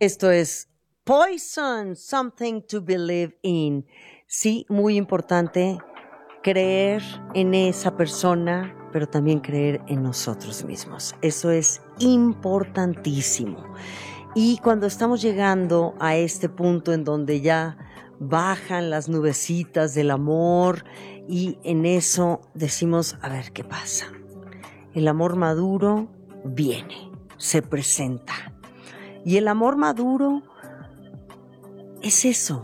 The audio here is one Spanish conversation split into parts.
Esto es Poison, Something to Believe in. Sí, muy importante creer en esa persona, pero también creer en nosotros mismos. Eso es importantísimo. Y cuando estamos llegando a este punto en donde ya bajan las nubecitas del amor y en eso decimos, a ver qué pasa. El amor maduro viene, se presenta. Y el amor maduro es eso.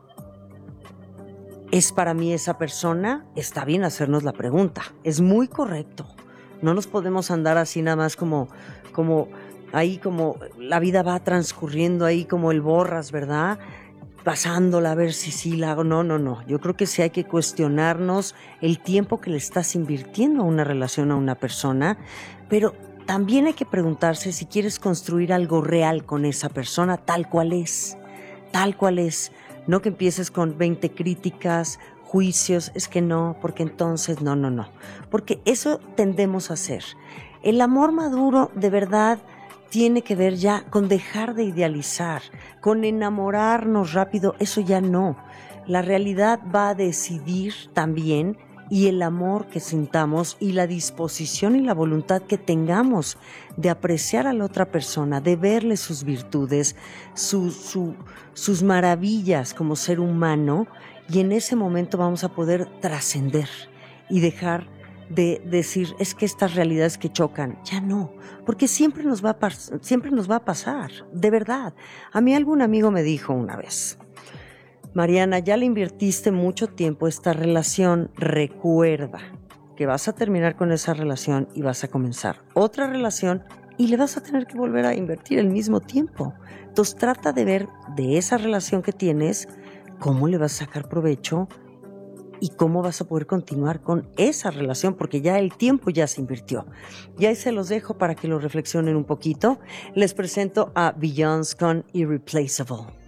¿Es para mí esa persona? Está bien hacernos la pregunta. Es muy correcto. No nos podemos andar así nada más como ahí como la vida va transcurriendo ahí como el borras, ¿verdad? Pasándola a ver si sí la hago. No. Yo creo que sí hay que cuestionarnos el tiempo que le estás invirtiendo a una relación, a una persona, pero también hay que preguntarse si quieres construir algo real con esa persona tal cual es. Tal cual es. No que empieces con 20 críticas, juicios, es que no, porque entonces no. Porque eso tendemos a hacer. El amor maduro de verdad tiene que ver ya con dejar de idealizar, con enamorarnos rápido, eso ya no. La realidad va a decidir también y el amor que sintamos y la disposición y la voluntad que tengamos de apreciar a la otra persona, de verle sus virtudes, sus maravillas como ser humano, y en ese momento vamos a poder trascender y dejar de decir, es que estas realidades que chocan, ya no, porque siempre nos va a pasar, de verdad. A mí algún amigo me dijo una vez, Mariana, ya le invertiste mucho tiempo a esta relación, recuerda que vas a terminar con esa relación y vas a comenzar otra relación y le vas a tener que volver a invertir el mismo tiempo. Entonces trata de ver de esa relación que tienes, cómo le vas a sacar provecho y cómo vas a poder continuar con esa relación, porque ya el tiempo ya se invirtió. Y ahí se los dejo para que lo reflexionen un poquito. Les presento a Beyoncé con Irreplaceable.